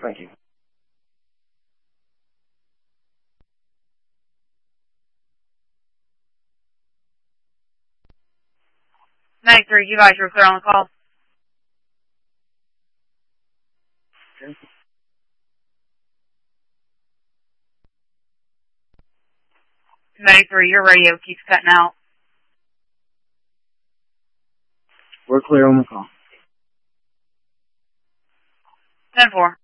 Thank you. 93, you guys were clear on the call. Okay. 93, your radio keeps cutting out. We're clear on the call. 10-4.